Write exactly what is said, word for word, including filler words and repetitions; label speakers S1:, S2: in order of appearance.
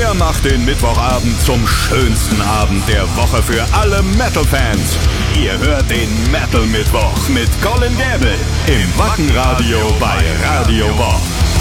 S1: Er macht den Mittwochabend zum schönsten Abend der Woche für alle Metal-Fans. Ihr hört den Metal-Mittwoch mit Colin Gäbel im Wackenradio bei Radio Bob.